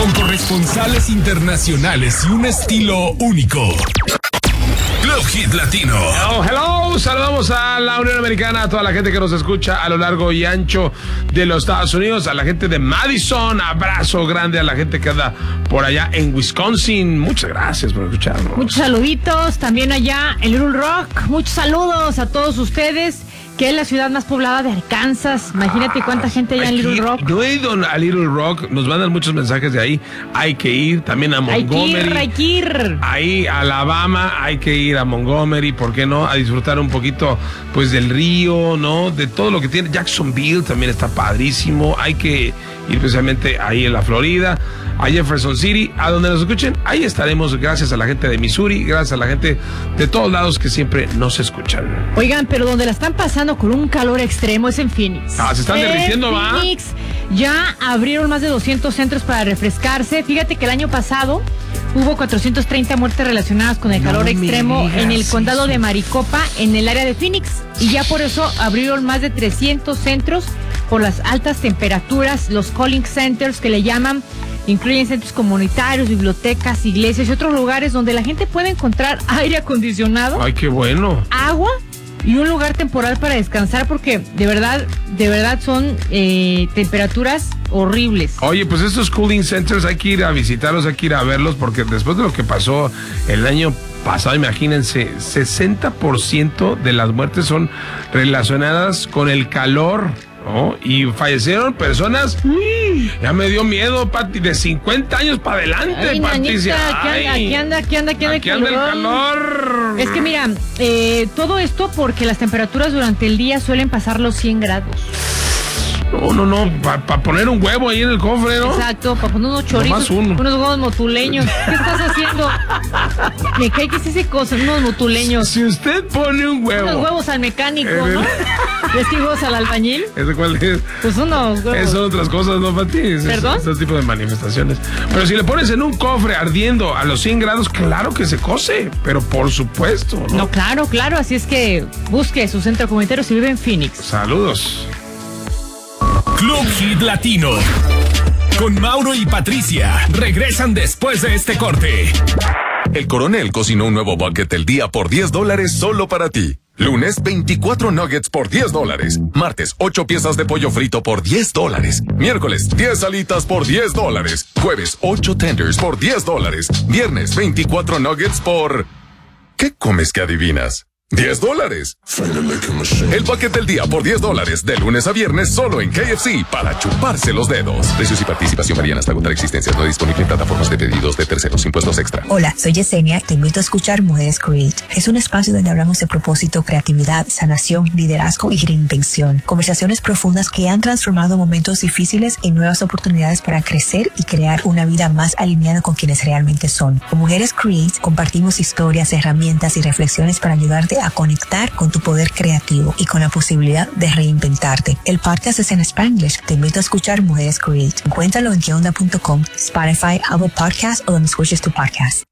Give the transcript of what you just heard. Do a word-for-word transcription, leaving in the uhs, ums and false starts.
Con corresponsales internacionales y un estilo único. Club Hit Latino. Oh, hello, saludamos a la Unión Americana, a toda la gente que nos escucha a lo largo y ancho de los Estados Unidos, a la gente de Madison, abrazo grande a la gente que anda por allá en Wisconsin. Muchas gracias por escucharnos. Muchos saluditos también allá en Little Rock. Muchos saludos a todos ustedes, que es la ciudad más poblada de Arkansas. Imagínate cuánta gente allá en Little ir, Rock. No he ido a Little Rock, nos mandan muchos mensajes de ahí. Hay que ir también a Montgomery. Hay que ir, hay que ir. Ahí a Alabama, hay que ir a Montgomery, ¿por qué no? A disfrutar un poquito, pues, del río, ¿no? De todo lo que tiene. Jacksonville también está padrísimo. Hay que ir especialmente ahí en la Florida, a Jefferson City, a donde nos escuchen. Ahí estaremos, gracias a la gente de Missouri, gracias a la gente de todos lados que siempre nos escuchan. Oigan, pero donde la están pasando con un calor extremo es en Phoenix. Ah, se están en derritiendo, ¿va? Phoenix ya abrieron más de doscientos centros para refrescarse. Fíjate que el año pasado hubo cuatrocientas treinta muertes relacionadas con el No calor me extremo digas en el condado eso. de Maricopa, en el área de Phoenix. Y ya por eso abrieron más de trescientos centros por las altas temperaturas, los cooling centers que le llaman. Incluyen centros comunitarios, bibliotecas, iglesias y otros lugares donde la gente puede encontrar aire acondicionado. Ay, qué bueno. Agua y un lugar temporal para descansar, porque de verdad, de verdad son eh, temperaturas horribles. Oye, pues estos cooling centers hay que ir a visitarlos, hay que ir a verlos, porque después de lo que pasó el año pasado, imagínense, sesenta por ciento de las muertes son relacionadas con el calor, ¿no? Y fallecieron personas, ya me dio miedo, Pati, de cincuenta años para adelante, Ay, Patricia. Nañita, aquí anda, aquí anda, aquí anda, Aquí anda el calor. Es que mira, eh, todo esto porque las temperaturas durante el día suelen pasar los cien grados. No, no, no, para pa poner un huevo ahí en el cofre, ¿no? Exacto, para poner unos chorizos, uno. unos huevos motuleños. ¿Qué estás haciendo? Me cae que es ese cosa, unos motuleños. Si usted pone un huevo. Unos huevos al mecánico, el... ¿no? ¿Ves que huevos al albañil? ¿Ese cuál es? Pues unos huevos. Son otras cosas, ¿no, Pati? Es, ¿Perdón? Este tipo de manifestaciones. Pero si le pones en un cofre ardiendo a los cien grados, claro que se cose, pero por supuesto, ¿no? No, claro, claro, así es que busque su centro comunitario si vive en Phoenix. Saludos. Club Hit Latino. Con Mauro y Patricia. Regresan después de este corte. El Coronel cocinó un nuevo bucket del día por diez dólares solo para ti. Lunes, veinticuatro nuggets por diez dólares. Martes, ocho piezas de pollo frito por diez dólares. Miércoles, diez alitas por diez dólares. Jueves, ocho tenders por diez dólares. Viernes, veinticuatro nuggets por... ¿Qué comes que adivinas? diez dólares. El bucket del día por diez dólares, de lunes a viernes, solo en K F C, para chuparse los dedos. Precios y participación varían hasta agotar existencias. No disponible en plataformas de pedidos de terceros, impuestos extra. Hola, soy Yesenia. Te invito a escuchar Mujeres Create. Es un espacio donde hablamos de propósito, creatividad, sanación, liderazgo y reinvención. Conversaciones profundas que han transformado momentos difíciles en nuevas oportunidades para crecer y crear una vida más alineada con quienes realmente son. Con Mujeres Create compartimos historias, herramientas y reflexiones para ayudarte a conectar con tu poder creativo y con la posibilidad de reinventarte. El podcast es en Spanglish. Te invito a escuchar Mujeres Create. Encuéntralo en que onda punto com, Spotify, Apple Podcasts o donde escuches tu podcast.